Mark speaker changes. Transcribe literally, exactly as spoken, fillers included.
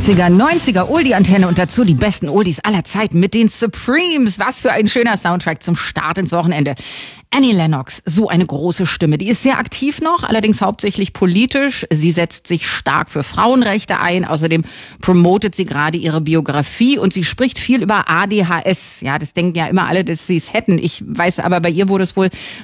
Speaker 1: achtziger, neunziger Oldie-Antenne und dazu die besten Oldies aller Zeiten mit den Supremes. Was für ein schöner Soundtrack zum Start ins Wochenende. Annie Lennox, so eine große Stimme. Die ist sehr aktiv noch, allerdings hauptsächlich politisch. Sie setzt sich stark für Frauenrechte ein. Außerdem promotet sie gerade ihre Biografie und sie spricht viel über A D H S. Ja, das denken ja immer alle, dass sie es hätten. Ich weiß aber, bei ihr wurde es wohl